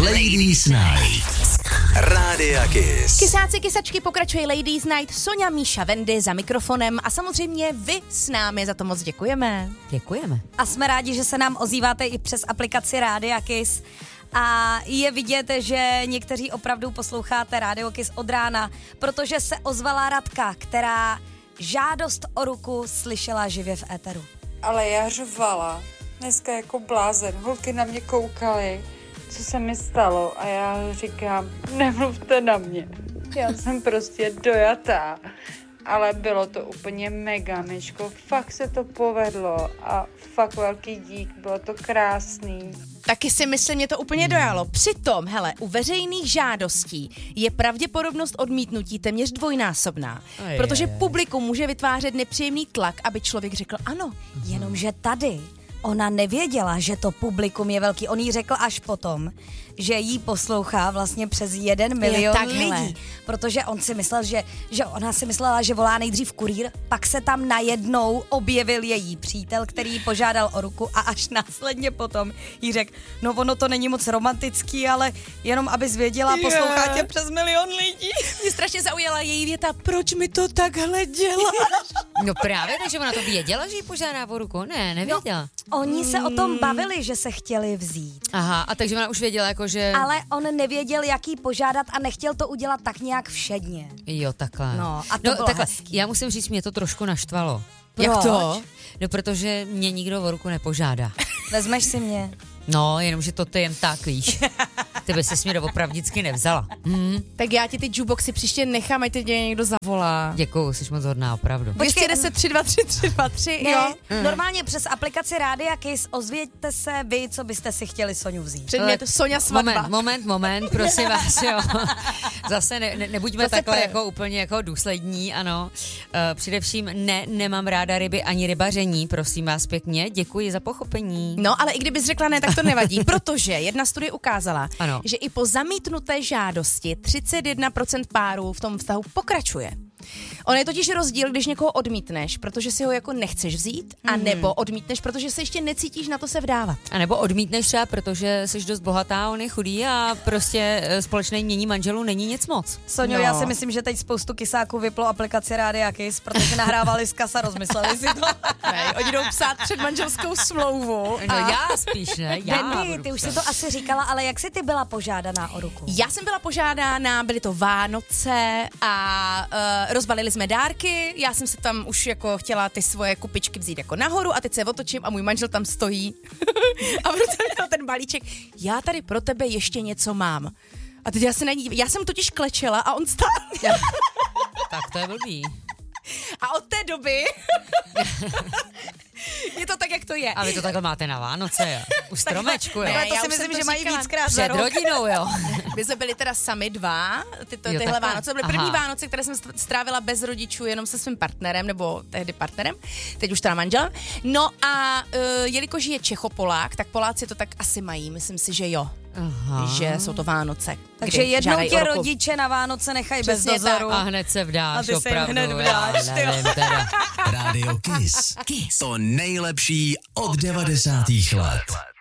Ladies Night. Rádia Kiss. Kysáci, kysačky, pokračuje Ladies Night. Soňa, Míša, Vendy za mikrofonem a samozřejmě vy s námi, za to moc děkujeme. Děkujeme. A jsme rádi, že se nám ozýváte i přes aplikaci Rádia Kiss. A je vidět, že někteří opravdu posloucháte Rádio Kiss od rána, protože se ozvala Radka, která žádost o ruku slyšela živě v éteru. Ale já řvala dneska jako blázen. Holky na mě koukaly, co se mi stalo a já říkám, nemluvte na mě. Já jsem prostě dojatá. Ale bylo to úplně mega, Myško. Fakt se to povedlo a fakt velký dík, bylo to krásný. Taky si myslím, mě to úplně dojalo. Přitom, hele, u veřejných žádostí je pravděpodobnost odmítnutí téměř dvojnásobná, protože publikum může vytvářet nepříjemný tlak, aby člověk řekl ano. Jenomže tady ona nevěděla, že to publikum je velký. On jí řekl až potom, že jí poslouchá vlastně přes 1 milion lidí. Protože on si myslel, že ona si myslela, že volá nejdřív kurýr, pak se tam najednou objevil její přítel, který jí požádal o ruku a až následně potom jí řekl, no ono to není moc romantický, ale jenom abys věděla, poslouchá tě přes 1 milion lidí. Mě strašně zaujala její věta, proč mi to takhle děláš? No právě, takže ona to věděla, že jí požádá o ruku? Ne, nevěděla. No, oni se o tom bavili, že se chtěli vzít. Aha, a takže ona už věděla, jako že... Ale on nevěděl, jak jí požádat a nechtěl to udělat tak nějak všedně. Jo, takhle. No, a to bylo takhle. hezký. Já musím říct, mě to trošku naštvalo. Proč? Jak to? No, protože mě nikdo o ruku nepožádá. Vezmeš si mě? No, jenomže to ty jen tak, víš. Ty by ses mě doopravdicky nevzala. Tak já ti ty jukeboxy příště nechám, ať tě někdo zavolá. Děkuju, jsi moc hodná, opravdu. 210 323 323, Ne, jo. normálně přes aplikaci Rádia Kiss ozvěďte se vy, co byste si chtěli Soňu vzít. Předmět Soňa svatba. Moment, prosím vás, jo. Zase nebuďme Zase takhle prv. jako úplně jako důslední, ano. Především nemám ráda ryby ani rybaření, prosím vás pěkně, děkuji za pochopení. No, ale i kdybys řekla ne, tak to nevadí, protože jedna studie ukázala, Ano. že i po zamítnuté žádosti 31% párů v tom vztahu pokračuje. On je totiž rozdíl, když někoho odmítneš, protože si ho jako nechceš vzít, a nebo odmítneš, protože se ještě necítíš na to se vdávat. A nebo odmítneš třeba, protože jsi dost bohatá, on je chudý a prostě společné jmění manželů není nic moc. Soňo, No. já si myslím, že teď spoustu kysáků vyplo aplikaci Rádia Kiss, protože nahrávali z kasa, rozmysleli si to. Ne, oni jdou psát předmanželskou smlouvu. No já spíš, ne? Já Bendy, budu ty už psát. si to asi říkala, ale jak jsi ty byla požádaná o ruku? Já jsem byla požádána, byly to Vánoce a rozbalili jsme dárky, já jsem se tam už jako chtěla ty svoje kupičky vzít jako nahoru a teď se otočím a můj manžel tam stojí a proto měl ten balíček, já tady pro tebe ještě něco mám. A teď já se na ní, já jsem totiž klečela a on stál. Tak to je blbý. A od té doby je to tak, jak to je. A vy to takhle máte na Vánoce, jo? U stromečku, jo? Ne, Ale to já si už jsem myslím, to že mají říkala. víckrát za Před rok. rodinou, jo? My jsme byli teda sami dva, tyhle takhle. Vánoce, to byly první Aha. Vánoce, které jsem strávila bez rodičů, jenom se svým partnerem, nebo tehdy partnerem, teď už teda manželem. No a jelikož je Čechopolák, tak Poláci to tak asi mají, myslím si, že jo. Aha. Že jsou to Vánoce. Takže kdy jednou žádají tě o ruku. rodiče na Vánoce nechají bez Přesně dozoru. A hned se vdáš, A ty se jim opravdu. hned vdáš, já ty jo. nevím teda. Rádio Kiss. To nejlepší od 90. let.